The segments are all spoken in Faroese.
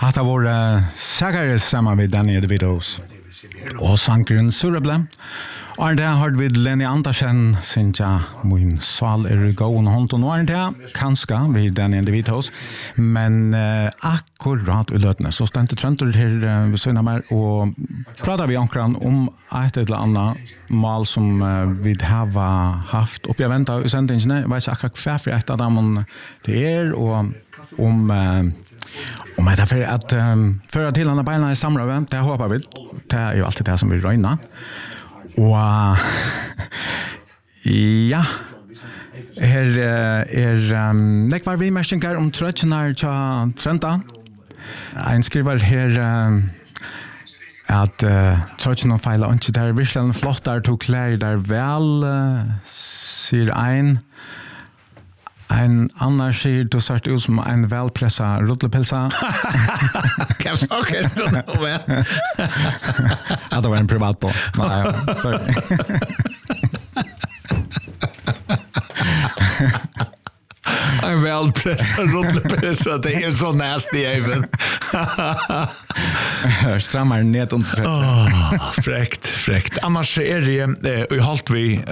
Hatta var säkert samma med Danny DeVitos. Och sankren Surreble. Och där har vi Lenny Andersen synja min sal gåen hånd och nu är det kanske vid Danny DeVitos. Men akkurat ulötna så ständigt tröntor här vid syna mer och pratar vi ankran om ett eller annat mal som vi har haft uppe i vänta i sändningen. Jag vet inte akkurat för ett av dem det är och om det är för att föra till andra beina i samråd, det hoppas vi. Det är ju alltid det som vi röjnar. Och ja, här är nekvar vi märkningar om trötjnar till Trenta. En skriver här att trötjnar fejlar inte där virkelig flott där tog klär där väl säger en annan säger du sagt ut som en välpressad ruttlepilsa. Kan saker då med. Att det var en privat på. Nej, sorry. En välpressad ruttlepilsa, det är så nasty även. Strammar ner under. Fräckt. Annars är det i halt vi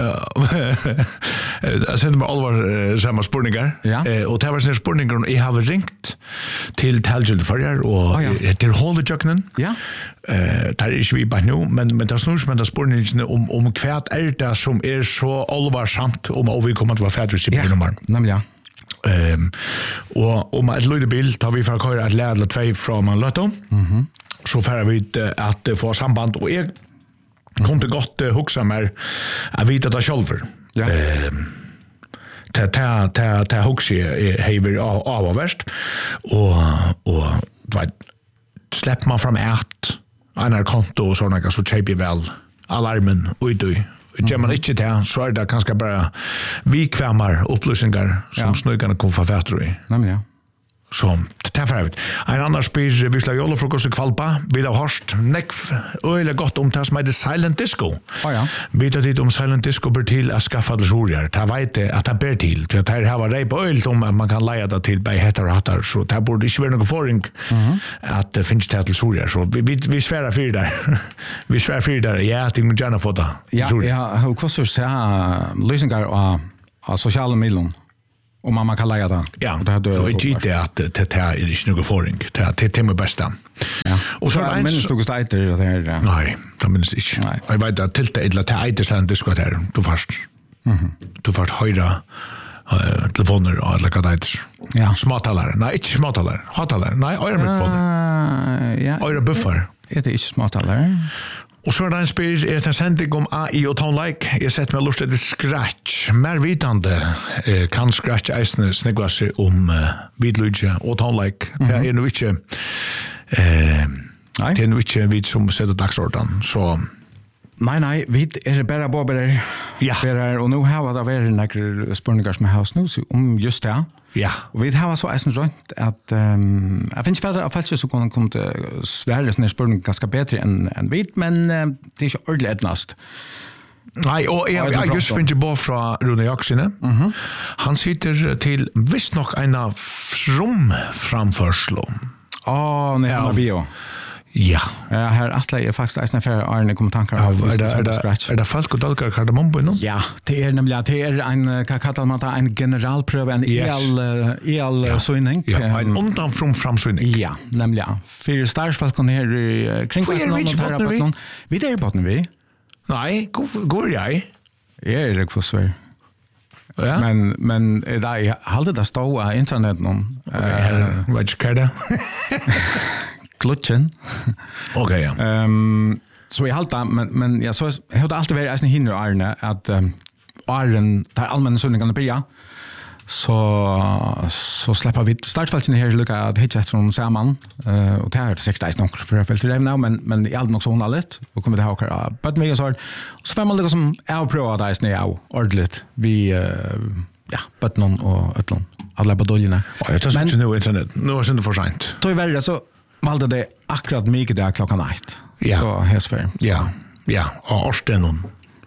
sen med allvar samma spurningar. Och det var såna spurningar jag har ringt till Talgil förr och till Holdejöknen. Ja. Där är vi bara nu men det snurrar som den spurningen om kvärt är det som är så allvarsamt om vi kommer att vara färdigt i nummer. Nämligen. Och om ett lite bild har vi för att köra ett lädla 2 från man Lotto. Så får vi att få samband och jag kunde gott huxa mer att vita det själv. Ja. Ta huxa hever av värst och släpper man fram en konto och sådana så köper väl alarmen och du. Gör man inte det så är det kanske bara vikvämmar upplysningar som snögarna kommer få fatt i. Nämligen. Så det är färdigt. En annan spyr vi slag jolla frokost i kvalpa. Vi har hört nekv öjla gott om det som heter Silent Disco. Vi tar dit om Silent Disco bör till att skaffa det sorger. Det vet att det bör till. Det här var rej på öjlt om att man kan leja det till bei hettar och hattar. Så det borde inte vara någon förring att det finns det till sorger. Så vi svärar för där. Vi svärar för där. Ja, det är gärna få det. Ja, jag har kostat sig lösningar av sociala medier. Om man kan lägga det. Ja, så är det att det här är inte någon förring. Det är det bästa. Ja. Och så är det minst du stejter det här. Nej, det minns inte. Jag vet att till det är det här sen disco här. Du först höra telefoner och alla kadets. Ja. Smarttalare. Nej, inte smarttalare. Hattalare. Nej, öronmikrofoner. Ja. Öronbuffar. Det är inte smarttalare. Och så är det en spyr, är det en sändning om AI och Tone-like. Jag sett mig lust till Scratch. Mer vitande kan Scratch eisne snegla sig om vidlydje og Tone-like. Det er nu ikke det er nu ikke vi som setter dagsorden. Så Nej, vi är bara bobber. Ja. Och nu har det varit några spurningar som jag har snus om just det. ja. Och vi har så eisen rönt att jag finns väl att falska så kan komma Sverige såna spurningar ganska bättre än vi, men det är inte ordentligt last. Nej, och jag just finner bara från Rune Jaksine. Han sitter till visst nog en from framförslo. Nej, han bio. Ja. Här att är faktiskt en affär Arne kommer tankar av är det falsk och dalkar kardemombo nu? Ja, det är nämligen det är en kallar man en generalpröva en el synning. Ja, en undan från framsynning. Ja, nämligen. För startfalkon här kring någon. Vi där botten vi. Nej, går jag? Är det för Sverige? Ja. Men där håller det stå internet någon. Vad ska det? Glutchen. Okej, ja. Så jag halta men jag så har det alltid varit en hinder Arne att Arne där allmänna söndagarna börja så släpper vi startfälten här lucka att hitta efter någon samman och det är säkert nog för fält det nu men det är allt nog så underligt och kommer det ha kvar på mig så får man liksom prova det är nu ordentligt vi button och ötlon alla badoljerna. Ja, jag tar så nu internet. Nu är det inte för sent. Då är väl så valde det akkurat mycket där klockan 8. Ja. Så häsfär. Ja, och årsdagen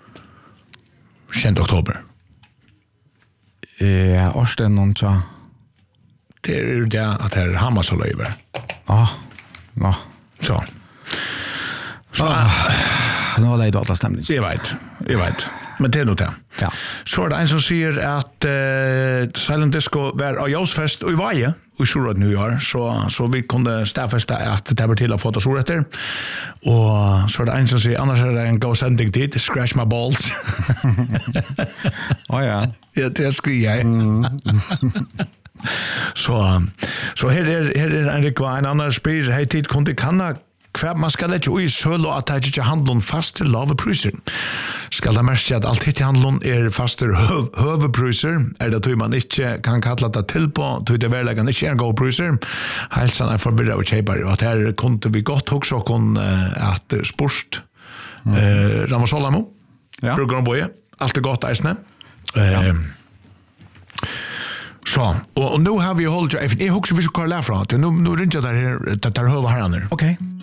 10 oktober. Årsdagen så det är det att här Hamas håller över. Ja. Ja. Så. Nu har det alla stämning. Jag vet. Men det är nog det. Ja. Så är det en som säger att Silent Disco var av Jausfest och i Vaje i Sjurad New Year, så vi kunde stäffesta att det var till att få ta surrätter. Och så är det en som säger, annars är det en god sändning tid, Scratch My Balls. Ja. Ja, det skriver jag. Så här är en rikva, en annan spyr, hej tid kunde kanna kvar man skal lägga i söl och att det inte handlar om faster lavapriser. Skal det märka att allt hit i handlar faster hövpriser, det tror man inte kan kalla det till på, tror det verkligen inte är god priser. Hälsan är förberedd av köpare, och att här kunde vi gott också att sport Ramasolamo, brukar de boja, allt är gott eisne. Så, och nu har vi hållit, jag också vill kolla från, nu ringer jag där höva här nu. Okej.